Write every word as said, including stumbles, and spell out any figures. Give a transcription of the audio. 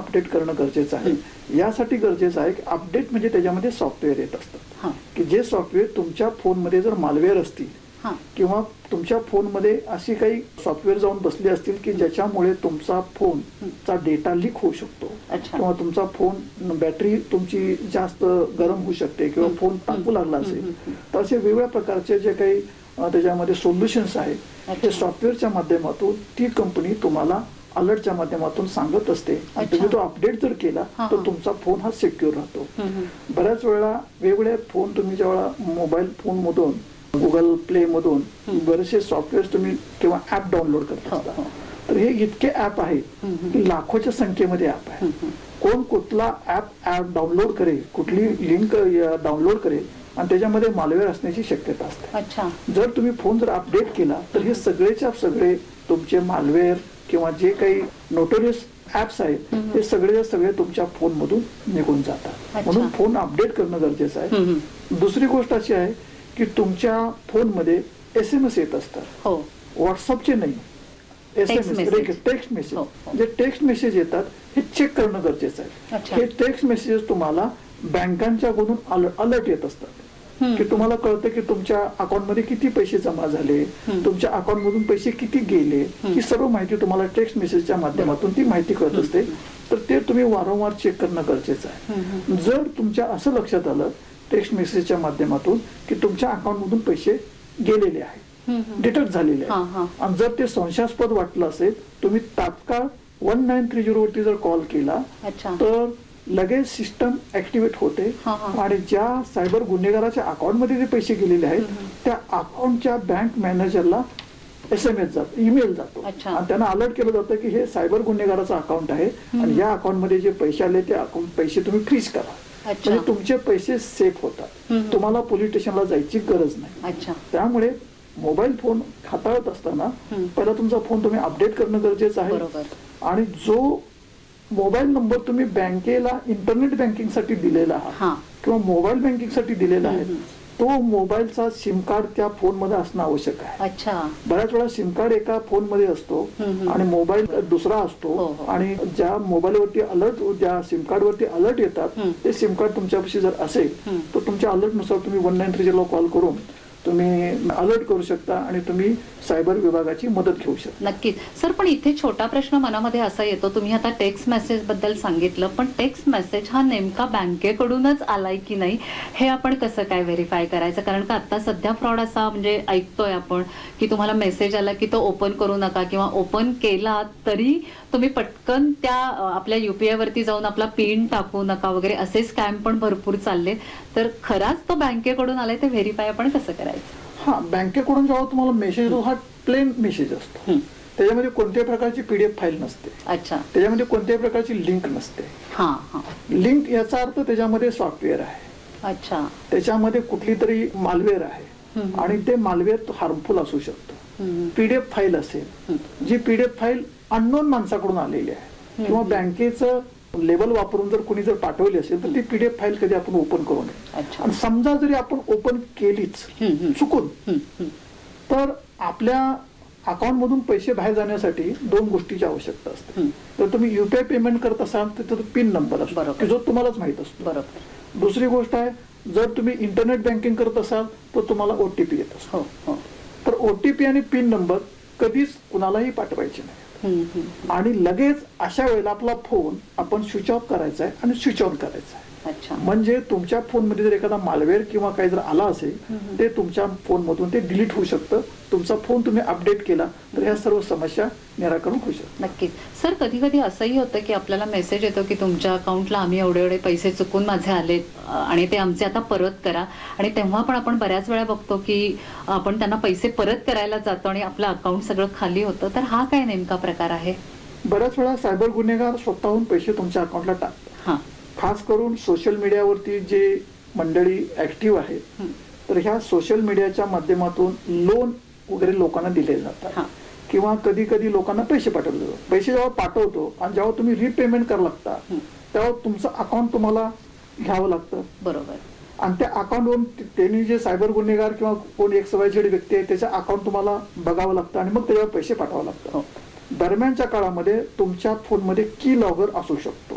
Update करणं गरजेचं आहे. यासाठी गरजेचं आहे की अपडेट म्हणजे त्याच्यामध्ये सॉफ्टवेअर येत असतात की जे सॉफ्टवेअर तुमच्या फोनमध्ये जर मालवेअर असतील किंवा तुमच्या फोनमध्ये अशी काही सॉफ्टवेअर जाऊन बसले असतील की ज्याच्यामुळे तुमचा फोनचा डेटा लीक होऊ शकतो किंवा तुमचा फोन बॅटरी तुमची जास्त गरम होऊ शकते किंवा फोन तापू लागला असेल, तर असे वेगवेगळ्या प्रकारचे जे काही त्याच्यामध्ये सोल्युशन्स आहेत हे सॉफ्टवेअरच्या माध्यमातून ती कंपनी तुम्हाला अलर्टच्या माध्यमातून सांगत असते. तुम्ही तो अपडेट जर केला तर तुमचा फोन हा सिक्युअर राहतो. बऱ्याच वेळा वेगवेगळे फोन तुम्ही जेव्हा मोबाईल फोन मधून गुगल प्ले मधून बरेचसे सॉफ्टवेअर तुम्ही किंवा ऍप डाउनलोड करत असता, तर हे इतके ऍप आहेत की लाखोच्या संख्येमध्ये ऍप आहे. कोण कुठला ऍप ऍप डाउनलोड करेल, कुठली लिंक डाउनलोड करेल आणि त्याच्यामध्ये मालवेअर असण्याची शक्यता असते. जर तुम्ही फोन जर अपडेट केला तर हे सगळेच्या सगळे तुमचे मालवेअर किंवा जे काही नोटोरियस ऍप्स आहेत ते सगळे सगळे तुमच्या फोन मधून निघून जातात. म्हणून फोन अपडेट करणं गरजेचं आहे. दुसरी गोष्ट अशी आहे की तुमच्या फोनमध्ये एस एम एस येत असतात, व्हॉट्सअपचे नाही, S M S text message. जे टेक्स्ट मेसेज येतात हे चेक करणं गरजेचं आहे. हे टेक्स्ट मेसेज तुम्हाला बँकांच्याकडून अलर्ट येत असतात की तुम्हाला कळतं की तुमच्या अकाउंटमध्ये किती पैसे जमा झाले, तुमच्या अकाउंट मधून पैसे किती गेले, ही सर्व माहिती तुम्हाला टेक्स्ट मेसेजच्या माध्यमातून ती माहिती कळत असते. तर ते तुम्ही वारंवार चेक करणं गरजेचं आहे. जर तुमच्या असं लक्षात आलं टेक्स्ट मेसेजच्या माध्यमातून की तुमच्या अकाउंट मधून पैसे गेलेले आहेत, डिटेक्ट झालेले आहेत आणि जर ते संशयास्पद वाटलं असेल, तुम्ही तात्काळ वन नाईन थ्री झिरो वरती जर कॉल केला तर लगेच सिस्टम ऍक्टिव्हेट होते आणि ज्या सायबर गुन्हेगाराच्या अकाउंट मध्ये जे पैसे गेलेले आहेत त्या अकाउंटच्या बँक मॅनेजरला एस एम एस जातो, ईमेल जातो आणि त्यांना अलर्ट केलं जातं की हे सायबर गुन्हेगाराचं अकाउंट आहे आणि या अकाउंट मध्ये जे पैसे आले ते अकाउंट पैसे तुम्ही फ्रीज करा. म्हणजे तुमचे पैसे सेफ होतात, तुम्हाला पोलीस स्टेशनला जायची गरज नाही. त्यामुळे मोबाईल फोन हाताळत असताना पहिला तुमचा फोन तुम्ही अपडेट करणं गरजेचं आहे आणि जो मोबाईल नंबर तुम्ही बँकेला इंटरनेट बँकिंग साठी दिलेला आहात किंवा मोबाईल बँकिंग साठी दिलेला आहे तो मोबाईलचा सिम कार्ड त्या फोन मध्ये असणं आवश्यक आहे. बऱ्याच वेळा सिम कार्ड एका फोन मध्ये असतो आणि मोबाईल दुसरा असतो आणि ज्या मोबाईलवरती अलर्ट ज्या सिम कार्ड वरती अलर्ट येतात ते सिम कार्ड तुमच्यापाशी जर असेल तर तुमच्या अलर्ट नुसार तुम्ही one nine three zero call करून तुम्ही अलर्ट करू शकता आणि तुम्ही सायबर विभागाची मदत घेऊ शकता. नक्कीच सर, पण इथे छोटा प्रश्न मनामध्ये असा येतो, तुम्ही आता टेक्स्ट मेसेज बद्दल सांगितलं, पण टेक्स्ट मेसेज हा नेमका बँकेकडूनच आलाय की नाही हे आपण कसं काय व्हेरीफाय करायचं? कारण का आता सध्या फ्रॉड असा म्हणजे ऐकतोय आपण की तुम्हाला मेसेज आला की तो ओपन करू नका किंवा ओपन केला तरी तुम्ही पटकन त्या आपल्या युपीआय वरती जाऊन आपला पिन टाकू नका वगैरे असे स्कॅम पण भरपूर चालले. तर खराच तो बँकेकडून आलाय ते व्हेरीफाय आपण कसं करायचं? हा, बँकेकडून जेव्हा तुम्हाला मेसेज येतो हा प्लेन मेसेज असतो, त्याच्यामध्ये कोणत्याही प्रकारची पीडीएफ फाईल नसते. अच्छा. त्याच्यामध्ये कोणत्याही प्रकारची लिंक नसते. हा हा लिंक याचा अर्थ त्याच्यामध्ये सॉफ्टवेअर आहे. अच्छा. त्याच्यामध्ये कुठली तरी मालवेअर आहे आणि ते मालवेअर हार्मफुल असू शकतं. पीडीएफ फाईल असेल, जी पीडीएफ फाईल अननोन माणसाकडून आलेली आहे किंवा बँकेचं लेबल वापरून जर कोणी जर पाठवली असेल तर ती पीडीएफ फाईल कधी आपण ओपन करू नये. आणि समजा जरी आपण ओपन केलीच चुकून तर आपल्या अकाउंट मधून पैसे बाहेर जाण्यासाठी दोन गोष्टीची आवश्यकता असते. जर तुम्ही युपीआय पेमेंट करत असाल तर तो पिन नंबर असतो की जो तुम्हालाच माहित असतो. बरोबर. दुसरी गोष्ट आहे, जर तुम्ही इंटरनेट बँकिंग करत असाल तर तुम्हाला ओटीपी येत असतो. तर ओटीपी आणि पिन नंबर कधीच कुणालाही पाठवायचे नाही आणि लगेच अशा वेळेला आपला फोन आपण स्विच ऑफ करायचा आहे आणि स्विच ऑन करायचा आहे. म्हणजे तुमच्या फोन मध्ये जर एखादा मालवेअर किंवा काही जर आला असेल ते तुमच्या फोन मधून ते डिलीट होऊ शकतं. तुमचा फोन तुम्ही अपडेट केला तर ह्या सर्व समस्या निराकरण होऊ शकतात. नक्कीच सर, कधी कधी असंही होतं की आपल्याला मेसेज येतो की तुमच्या अकाउंटला आम्ही एवढे एवढे पैसे चुकून माझे आलेत आणि ते आमचे आता परत करा, आणि तेव्हा पण आपण बऱ्याच वेळा बघतो की आपण त्यांना पैसे परत करायला जातो आणि आपलं अकाउंट सगळं खाली होतं. तर हा काय नेमका प्रकार आहे? बऱ्याच वेळा सायबर गुन्हेगार स्वतःहून पैसे तुमच्या अकाउंटला टाकतात. खास करून सोशल मीडियावरती जे मंडळी ऍक्टिव्ह आहेत तर ह्या सोशल मीडियाच्या माध्यमातून लोन वगैरे लोकांना दिले जातात किंवा कधी कधी लोकांना पैसे पाठवले जातात. पैसे जेव्हा पाठवतो आणि जेव्हा तुम्ही रिपेमेंट करायला लागता तेव्हा तुमचं अकाउंट तुम्हाला घ्यावं लागतं. बरोबर. आणि त्या अकाउंटवरून त्यांनी जे सायबर गुन्हेगार किंवा कोण एक सवयझेड व्यक्ती आहे त्याच्या अकाउंट तुम्हाला बघावं लागतं आणि मग त्याच्यावर पैसे पाठवावं लागतं. दरम्यानच्या काळामध्ये तुमच्या फोनमध्ये की लॉगर असू शकतो.